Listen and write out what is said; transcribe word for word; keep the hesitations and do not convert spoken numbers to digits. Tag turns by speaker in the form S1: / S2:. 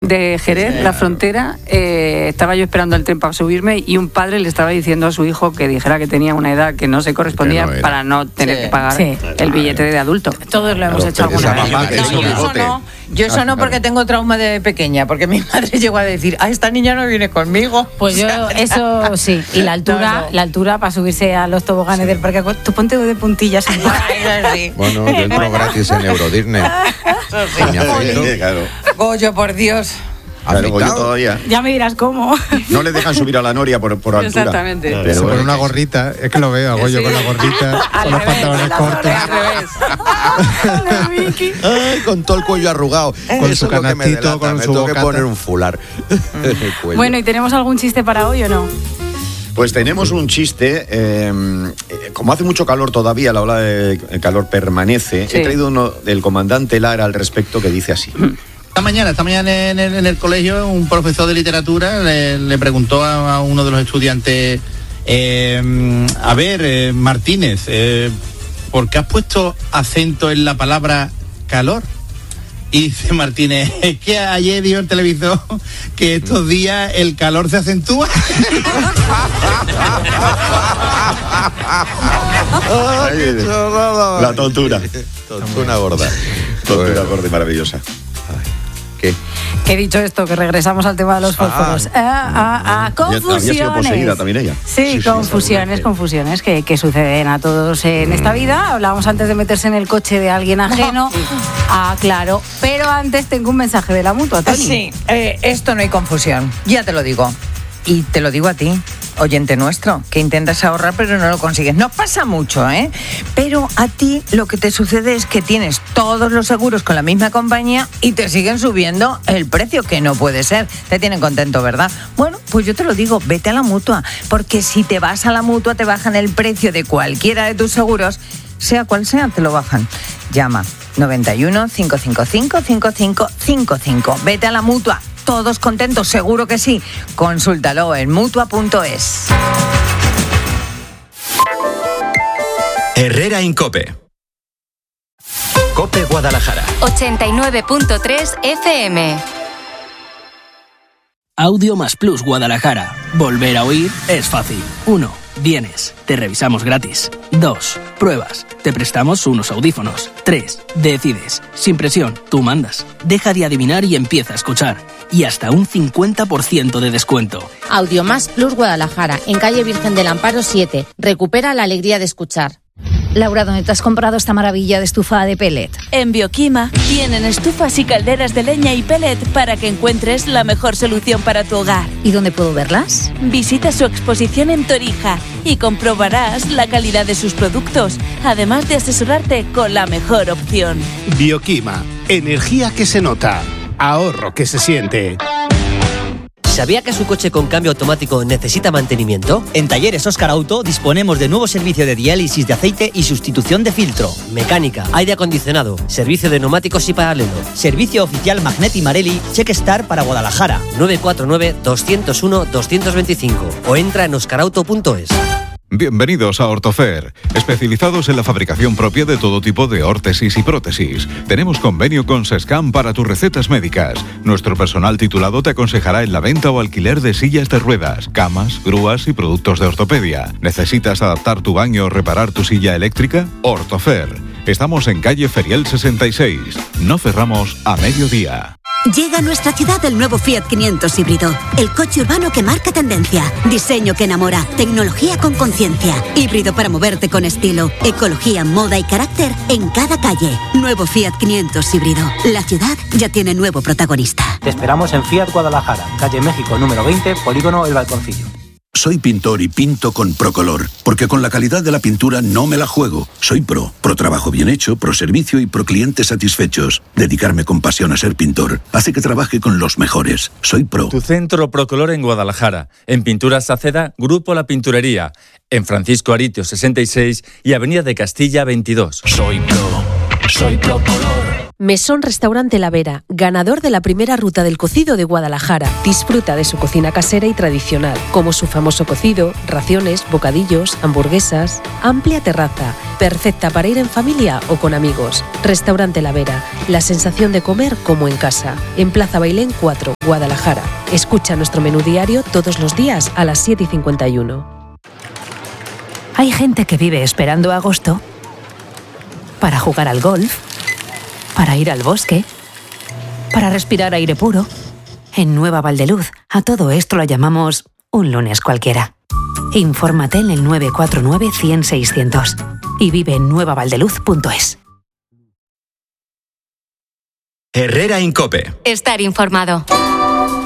S1: de Jerez, sí, la frontera, eh, estaba yo esperando el tren para subirme y un padre le estaba diciendo a su hijo que dijera que tenía una edad que no se correspondía no para no tener sí. que pagar sí. el billete de adulto.
S2: Todos lo hemos
S3: Pero,
S2: hecho alguna vez.
S3: Mamá,
S2: no, yo eso no, yo eso no porque tengo trauma de pequeña, porque mi madre llegó a decir, ah, esta niña no viene conmigo.
S4: Pues yo, eso sí, y la altura, no, no. la altura para subirse a los toboganes sí. del parque, tú ponte de puntillas.
S3: Sí. Bueno, yo entro gratis en Euro Disney.
S2: Sí. Oye, claro. Goyo, por Dios.
S5: Claro, Goyo todavía.
S4: Ya me dirás cómo.
S5: No le dejan subir a la noria por, por altura.
S1: Exactamente.
S3: Pero se pone una gorrita, es que lo veo a Goyo sí. con la gorrita, con los pantalones cortos.
S1: Al revés.
S5: Ay, con todo el cuello arrugado.
S3: Con su canastito, con
S5: me
S3: su
S5: tengo que
S3: bocata.
S5: poner un fular.
S4: Bueno, ¿y tenemos algún chiste para hoy o no?
S5: Pues tenemos un chiste, eh, como hace mucho calor todavía, la ola de calor permanece, sí. he traído uno del comandante Lara al respecto que dice así.
S6: Esta mañana, esta mañana en el, en el colegio, un profesor de literatura le, le preguntó a, a uno de los estudiantes, eh, a ver, eh, Martínez, eh, ¿por qué has puesto acento en la palabra calor? Y dice Martínez, es que ayer dijo el televisor que estos días el calor se acentúa.
S5: Ay, la tontura.
S3: Tontuna gorda.
S5: Tontura gorda y maravillosa.
S3: ¿Qué?
S4: Que he dicho esto, que regresamos al tema de los fósforos. Ah, ah, ah, confusiones.
S5: Había sido poseída también ella.
S4: Sí, sí, sí confusiones, sí, confusiones que, que suceden a todos en mm. esta vida. Hablábamos antes de meterse en el coche de alguien ajeno. Ah, claro. Pero antes tengo un mensaje de la Mutua, Tony.
S2: Sí, eh, esto no hay confusión. Ya te lo digo. Y te lo digo a ti, oyente nuestro, que intentas ahorrar pero no lo consigues. No pasa mucho, ¿eh? Pero a ti lo que te sucede es que tienes todos los seguros con la misma compañía y te siguen subiendo el precio, que no puede ser. Te tienen contento, ¿verdad? Bueno, pues yo te lo digo, vete a la Mutua, porque si te vas a la Mutua te bajan el precio de cualquiera de tus seguros, sea cual sea, te lo bajan. Llama noventa y uno, cinco cinco cinco, cinco cinco cinco cinco. Vete a la Mutua. Todos contentos, seguro que sí. Consúltalo en mutua punto es.
S7: Herrera Incope. Cope Guadalajara.
S8: ochenta y nueve punto tres F M.
S9: Audio Más Plus Guadalajara. Volver a oír es fácil. uno. Vienes, te revisamos gratis. dos. Pruebas, te prestamos unos audífonos. tres. Decides, sin presión, tú mandas. Deja de adivinar y empieza a escuchar. Y hasta un cincuenta por ciento de descuento.
S10: Audio Más Plus Guadalajara, en calle Virgen del Amparo siete. Recupera la alegría de escuchar.
S11: Laura, ¿dónde te has comprado esta maravilla de estufa de pellet?
S12: En Bioquima tienen estufas y calderas de leña y pellet para que encuentres la mejor solución para tu hogar.
S11: ¿Y dónde puedo verlas?
S12: Visita su exposición en Torija y comprobarás la calidad de sus productos, además de asesorarte con la mejor opción.
S13: Bioquima, energía que se nota, ahorro que se siente.
S14: ¿Sabía que su coche con cambio automático necesita mantenimiento?
S15: En Talleres Óscar Auto disponemos de nuevo servicio de diálisis de aceite y sustitución de filtro.
S14: Mecánica, aire acondicionado, servicio de neumáticos y paralelo.
S15: Servicio oficial Magneti Marelli Checkstar para Guadalajara.
S14: nueve cuatro nueve, dos cero uno, dos dos dos cinco o entra en oscarauto punto es.
S16: Bienvenidos a Ortofer, especializados en la fabricación propia de todo tipo de órtesis y prótesis. Tenemos convenio con Sescam para tus recetas médicas. Nuestro personal titulado te aconsejará en la venta o alquiler de sillas de ruedas, camas, grúas y productos de ortopedia. ¿Necesitas adaptar tu baño o reparar tu silla eléctrica? Ortofer. Estamos en calle Ferial sesenta y seis. No cerramos a mediodía.
S17: Llega a nuestra ciudad el nuevo Fiat quinientos híbrido, el coche urbano que marca tendencia, diseño que enamora, tecnología con conciencia, híbrido para moverte con estilo, ecología, moda y carácter en cada calle. Nuevo Fiat quinientos híbrido. La ciudad ya tiene nuevo protagonista.
S18: Te esperamos en Fiat Guadalajara, calle México número veinte, polígono El Balconcillo.
S19: Soy pintor y pinto con Procolor, porque con la calidad de la pintura no me la juego. Soy pro, pro trabajo bien hecho, pro servicio y pro clientes satisfechos. Dedicarme con pasión a ser pintor hace que trabaje con los mejores. Soy pro.
S20: Tu centro Procolor en Guadalajara. En Pinturas Saceda, Grupo La Pinturería. En Francisco Aritio sesenta y seis y Avenida de Castilla veintidós.
S21: Soy pro.
S7: Soy Procolor.
S21: Mesón Restaurante La Vera, ganador de la primera ruta del cocido de Guadalajara. Disfruta de su cocina casera y tradicional, como su famoso cocido, raciones, bocadillos, hamburguesas. Amplia terraza, perfecta para ir en familia o con amigos. Restaurante La Vera, la sensación de comer como en casa. En Plaza Bailén cuatro, Guadalajara. Escucha nuestro menú diario todos los días a las siete y cincuenta y uno.
S11: Hay gente que vive esperando agosto para jugar al golf, para ir al bosque, para respirar aire puro. En Nueva Valdeluz, a todo esto lo llamamos un lunes cualquiera. Infórmate en el nueve cuatro nueve, cien, seiscientos y vive en nueva valdeluz punto es.
S22: Herrera Incope.
S8: Estar informado.